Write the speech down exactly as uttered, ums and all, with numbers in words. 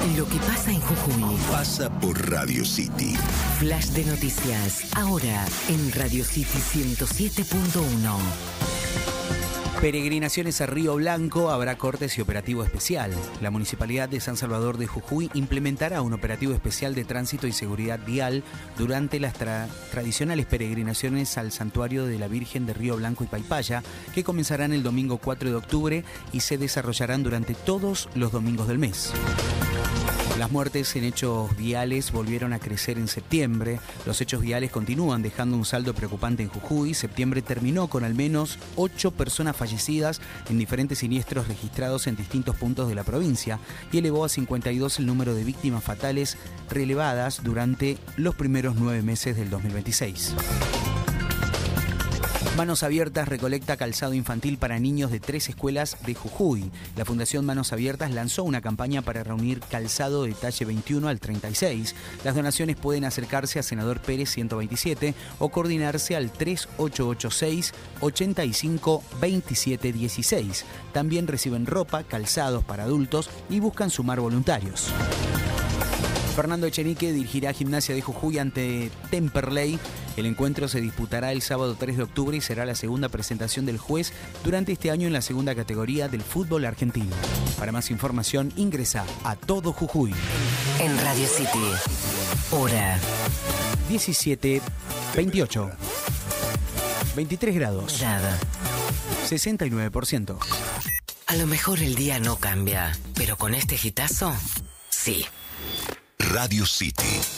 Lo que pasa en Jujuy pasa por Radio City. Flash de noticias, ahora en Radio City ciento siete punto uno. Peregrinaciones a Río Blanco, habrá cortes y operativo especial. La Municipalidad de San Salvador de Jujuy implementará un operativo especial de tránsito y seguridad vial durante las tra- tradicionales peregrinaciones al Santuario de la Virgen de Río Blanco y Paipaya, que comenzarán el domingo cuatro de octubre y se desarrollarán durante todos los domingos del mes. Las muertes en hechos viales volvieron a crecer en septiembre. Los hechos viales continúan dejando un saldo preocupante en Jujuy. Septiembre terminó con al menos ocho personas fallecidas en diferentes siniestros registrados en distintos puntos de la provincia y elevó a cincuenta y dos el número de víctimas fatales relevadas durante los primeros nueve meses del dos mil veintiséis. Manos Abiertas recolecta calzado infantil para niños de tres escuelas de Jujuy. La Fundación Manos Abiertas lanzó una campaña para reunir calzado de talle veintiuno al treinta y seis. Las donaciones pueden acercarse a Senador Pérez ciento veintisiete o coordinarse al tres ocho ocho seis, ochenta y cinco, veintisiete dieciséis. También reciben ropa, calzados para adultos y buscan sumar voluntarios. Fernando Echenique dirigirá Gimnasia de Jujuy ante Temperley. El encuentro se disputará el sábado tres de octubre y será la segunda presentación del juez durante este año en la segunda categoría del fútbol argentino. Para más información, ingresa a Todo Jujuy. En Radio City, hora diecisiete veintiocho. veintitrés grados. Nada. sesenta y nueve por ciento. A lo mejor el día no cambia, pero con este hitazo, sí. Radio City.